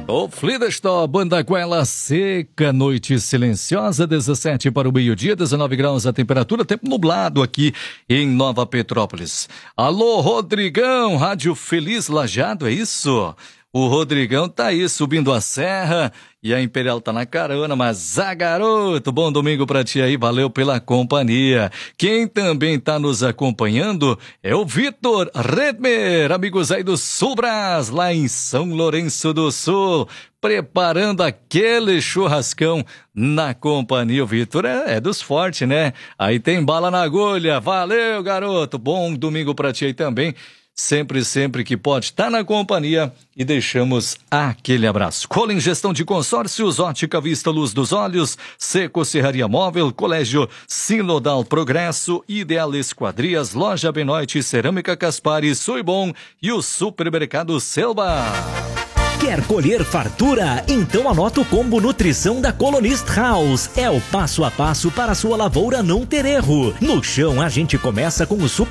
O Flidestó, banda goela seca, noite silenciosa, 17 para o meio-dia, 19 graus a temperatura, tempo nublado aqui em Nova Petrópolis. Alô, Rodrigão, Rádio Feliz Lajeado, é isso? O Rodrigão tá aí subindo a serra e a Imperial tá na carona, mas garoto, bom domingo pra ti aí, valeu pela companhia. Quem também tá nos acompanhando é o Vitor Redmer, amigos aí do Sulbras, lá em São Lourenço do Sul, preparando aquele churrascão na companhia. O Vitor é dos fortes, né? Aí tem bala na agulha, valeu garoto, bom domingo pra ti aí também. Sempre que pode, tá na companhia e deixamos aquele abraço. Colin Gestão de Consórcios, Ótica Vista Luz dos Olhos, Seco Serraria Móvel, Colégio Sinodal Progresso, Ideal Esquadrias, Loja Benoite, Cerâmica Caspari, Suibom e o Supermercado Selva. Quer colher fartura? Então anota o combo nutrição da Colonist House. É o passo a passo para a sua lavoura não ter erro. No chão a gente começa com o